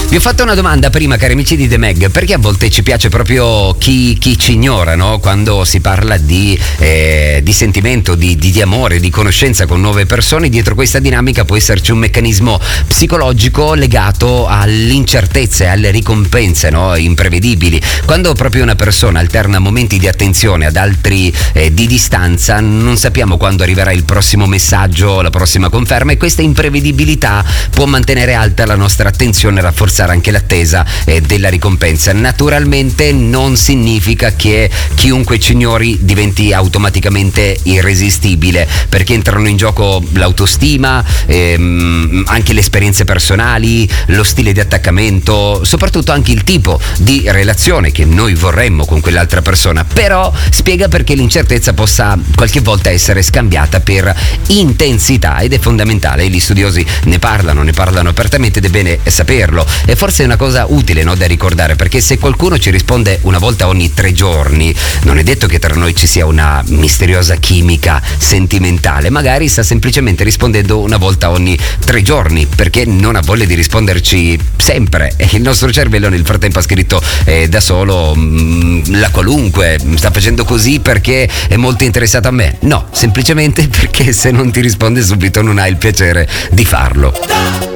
Vi ho fatto una domanda prima, cari amici di The Meg, perché a volte ci piace proprio chi ci ignora, no? Quando si parla di sentimento, di amore, di conoscenza con nuove persone. Dietro questa dinamica può esserci un meccanismo psicologico legato all'incertezza e alle ricompense, no? Imprevedibili. Quando proprio una persona alterna momenti di attenzione ad altri di distanza, non sappiamo quando arriverà il prossimo messaggio, la prossima conferma, e questa imprevedibilità può mantenere alta la nostra attenzione e rafforzare anche l'attesa della ricompensa. Naturalmente non significa che chiunque ci ignori diventi automaticamente irresistibile, perché entrano in gioco l'autostima, anche le esperienze personali, lo stile di attaccamento, soprattutto anche il tipo di relazione che noi vorremmo con quell'altra persona. Però spiega perché l'incertezza possa qualche volta essere scambiata per intensità, ed è fondamentale. Gli studiosi ne parlano apertamente ed è bene saperlo. E forse è una cosa utile, no, da ricordare, perché se qualcuno ci risponde una volta ogni 3 giorni, non è detto che tra noi ci sia una misteriosa chimica sentimentale. Magari sta semplicemente rispondendo una volta ogni 3 giorni perché non ha voglia di risponderci sempre, e il nostro cervello nel frattempo ha scritto da solo la qualunque, sta facendo così perché è molto interessato a me. No, semplicemente perché se non ti risponde subito non hai il piacere di farlo.